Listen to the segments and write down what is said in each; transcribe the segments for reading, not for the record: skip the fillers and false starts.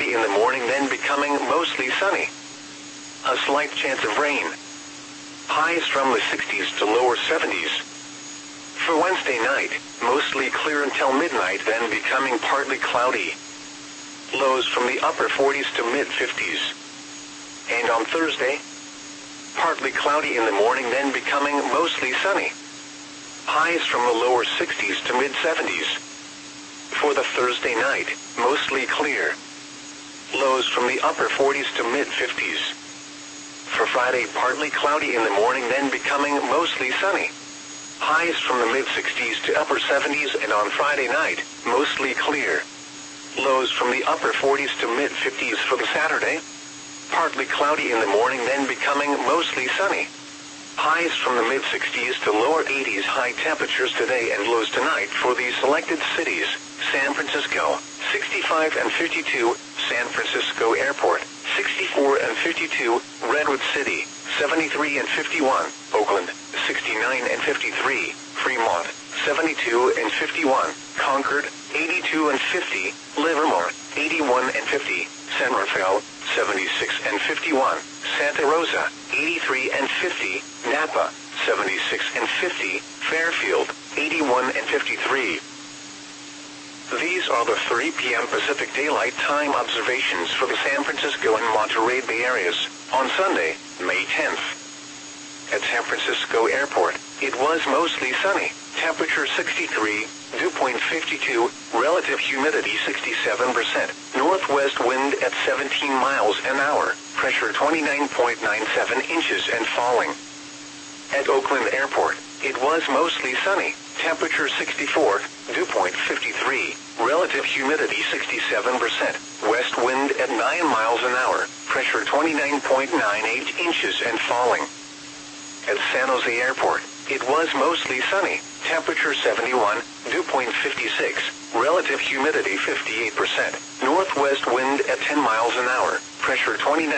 cloudy in the morning, then becoming mostly sunny. A slight chance of rain. Highs from the 60s to lower 70s. For Wednesday night, mostly clear until midnight, then becoming partly cloudy. Lows from the upper 40s to mid-50s. And on Thursday, partly cloudy in the morning, then becoming mostly sunny. Highs from the lower 60s to mid-70s. For the Thursday night, mostly clear. Lows from the upper 40s to mid-50s. For Friday, partly cloudy in the morning, then becoming mostly sunny. Highs from the mid-60s to upper 70s, and on Friday night, mostly clear. Lows from the upper 40s to mid-50s for the Saturday. Partly cloudy in the morning, then becoming mostly sunny. Highs from the mid-60s to lower 80s. High temperatures today and lows tonight for these selected cities: San Francisco, 65 and 52, San Francisco Airport, 64 and 52, Redwood City, 73 and 51, Oakland, 69 and 53, Fremont, 72 and 51, Concord, 82 and 50, Livermore, 81 and 50, San Rafael, 76 and 51, Santa Rosa, 83 and 50, Napa, 76 and 50, Fairfield, 81 and 53. These are the 3 p.m. Pacific Daylight Time observations for the San Francisco and Monterey Bay areas on Sunday, May 10th. At San Francisco Airport, it was mostly sunny, temperature 63, dew point 52, relative humidity 67%, northwest wind at 17 miles an hour, pressure 29.97 inches and falling. At Oakland Airport, it was mostly sunny, temperature 64, dew point 53, relative humidity 67%, west wind at 9 miles an hour, pressure 29.98 inches and falling. At San Jose Airport, it was mostly sunny, temperature 71, dew point 56, relative humidity 58%, northwest wind at 10 miles an hour, pressure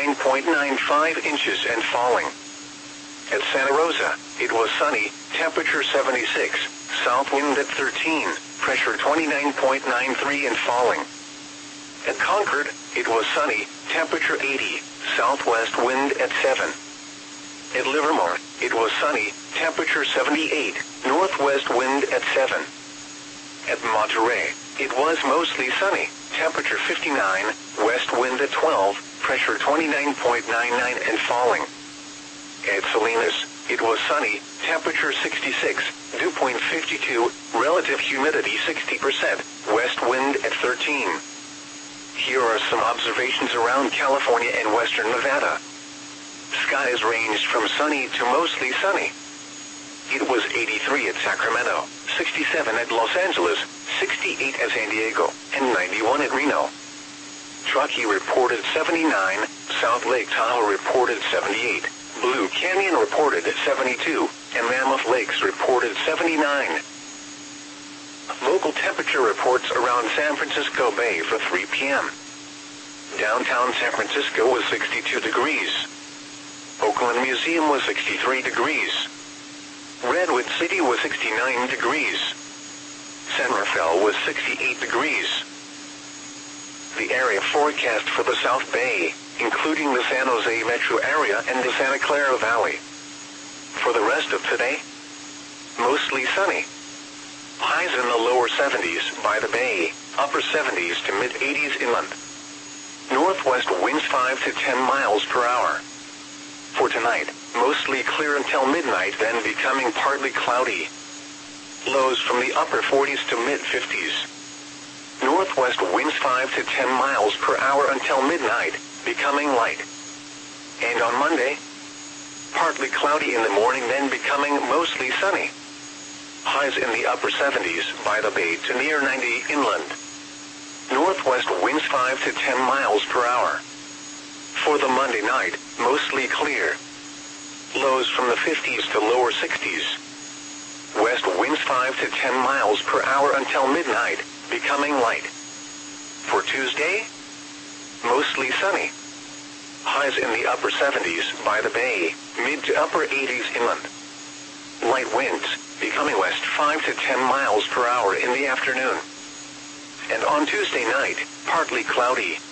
29.95 inches and falling. At Santa Rosa, it was sunny, temperature 76, south wind at 13, pressure 29.93 and falling. At Concord, it was sunny, temperature 80, southwest wind at 7. At Livermore, it was sunny, temperature 78, northwest wind at 7. At Monterey, it was mostly sunny, temperature 59, west wind at 12, pressure 29.99 and falling. At Salinas, it was sunny, temperature 66, dew point 52, relative humidity 60%, west wind at 13. Here are some observations around California and western Nevada. Skies ranged from sunny to mostly sunny. It was 83 at Sacramento, 67 at Los Angeles, 68 at San Diego, and 91 at Reno. Truckee reported 79, South Lake Tahoe reported 78, Blue Canyon reported 72, and Mammoth Lakes reported 79. Local temperature reports around San Francisco Bay for 3 p.m. Downtown San Francisco was 62 degrees. Oakland Museum was 63 degrees. Redwood City was 69 degrees. San Rafael was 68 degrees. The area forecast for the South Bay, including the San Jose metro area and the Santa Clara Valley. For the rest of today, mostly sunny. Highs in the lower 70s by the bay, upper 70s to mid-80s inland. Northwest winds 5 to 10 miles per hour. For tonight, mostly clear until midnight, then becoming partly cloudy. Lows from the upper 40s to mid-50s. Northwest winds 5 to 10 miles per hour until midnight, becoming light. And on Monday, partly cloudy in the morning, then becoming mostly sunny. Highs in the upper 70s by the bay to near 90 inland. Northwest winds 5 to 10 miles per hour. For the Monday night, mostly clear. Lows from the 50s to lower 60s. West winds 5 to 10 miles per hour until midnight, becoming light. For Tuesday, mostly sunny. Highs in the upper 70s by the bay, mid to upper 80s inland. Light winds, becoming west 5 to 10 miles per hour in the afternoon. And on Tuesday night, partly cloudy.